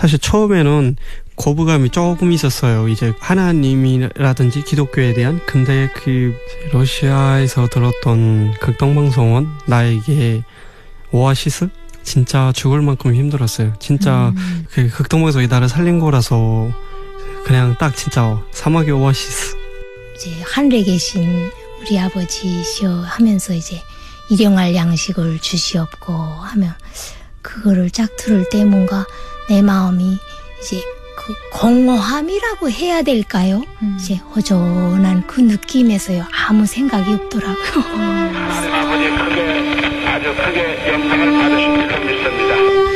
사실 처음에는 거부감이 조금 있었어요. 이제 하나님이라든지 기독교에 대한. 근데 그 러시아에서 들었던 극동방송은 나에게 오아시스? 진짜 죽을 만큼 힘들었어요. 진짜 그 극동방송이 나를 살린 거라서 그냥 딱 진짜 사막의 오아시스. 이제 하늘에 계신 우리 아버지시여 하면서 이제 일용할 양식을 주시옵고 하면 그거를 쫙 들을 때 뭔가 내 마음이 이제 그 공허함이라고 해야 될까요? 이제 허전한 그 느낌에서요 아무 생각이 없더라고요. 하나님 아버지 크게 아주 크게 영광을 받으실 줄 믿습니다.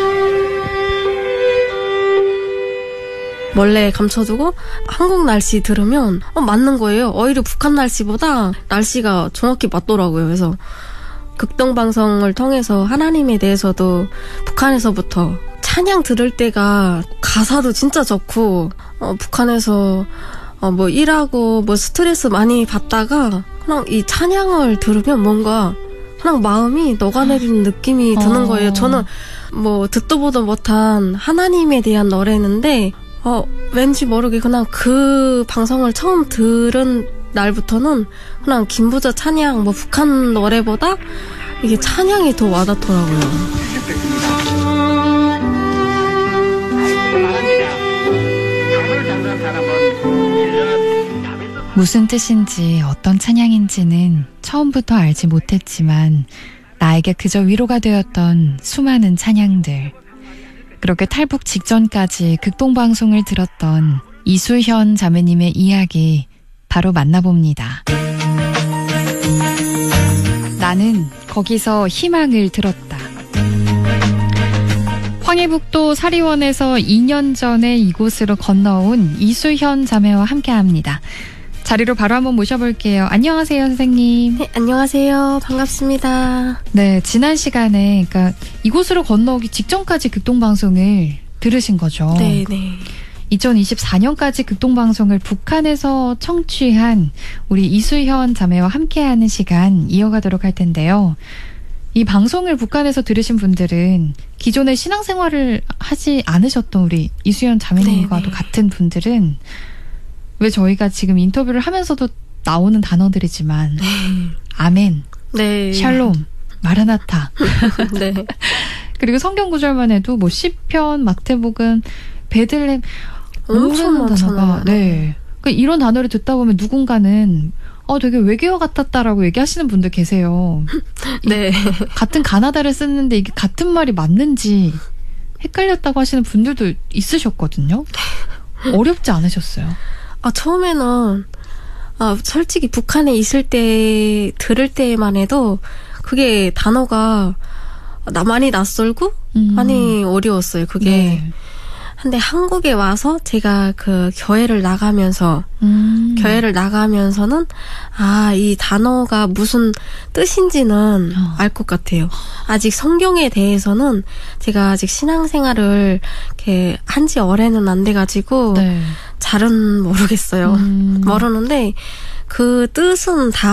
몰래 감춰두고 한국 날씨 들으면 맞는 거예요. 오히려 북한 날씨보다 날씨가 정확히 맞더라고요. 그래서 극동방송을 통해서 하나님에 대해서도 북한에서부터 찬양 들을 때가 가사도 진짜 좋고 북한에서 뭐 일하고 뭐 스트레스 많이 받다가 그냥 이 찬양을 들으면 뭔가 그냥 마음이 녹아내리는 느낌이 드는 거예요. 저는 뭐 듣도 보도 못한 하나님에 대한 노래인데 왠지 모르게 그냥 그 방송을 처음 들은 날부터는 그냥 김부자 찬양, 뭐 북한 노래보다 이게 찬양이 더 와닿더라고요. 무슨 뜻인지 어떤 찬양인지는 처음부터 알지 못했지만 나에게 그저 위로가 되었던 수많은 찬양들. 그렇게 탈북 직전까지 극동방송을 들었던 이수현 자매님의 이야기 바로 만나봅니다. 나는 거기서 희망을 들었다. 황해북도 사리원에서 2년 전에 이곳으로 건너온 이수현 자매와 함께합니다. 자리로 바로 한번 모셔볼게요. 안녕하세요, 선생님. 네, 안녕하세요. 반갑습니다. 네, 지난 시간에 그러니까 이곳으로 건너오기 직전까지 극동방송을 들으신 거죠. 네. 2024년까지 극동방송을 북한에서 청취한 우리 이수현 자매와 함께하는 시간 이어가도록 할 텐데요. 이 방송을 북한에서 들으신 분들은 기존에 신앙생활을 하지 않으셨던 우리 이수현 자매님과도 같은 분들은 왜 저희가 지금 인터뷰를 하면서도 나오는 단어들이지만 아멘, 샬롬, 마라나타 네. 그리고 성경 구절만 해도 뭐 시편, 마태복음, 베들레헴 엄청 많잖아요. 네. 그러니까 이런 단어를 듣다 보면 누군가는 되게 외계어 같았다라고 얘기하시는 분들 계세요. 네. 같은 가나다를 쓰는데 이게 같은 말이 맞는지 헷갈렸다고 하시는 분들도 있으셨거든요. 어렵지 않으셨어요? 처음에는 솔직히 북한에 있을 때 들을 때만 해도 그게 단어가 많이 낯설고 많이 어려웠어요. 그게. 네. 근데 한국에 와서 제가 그 교회를 나가면서는 이 단어가 무슨 뜻인지는 알 것 같아요. 아직 성경에 대해서는 제가 아직 신앙생활을 이렇게 한지 오래는 안 돼가지고 잘은 모르겠어요. 모르는데 그 뜻은 다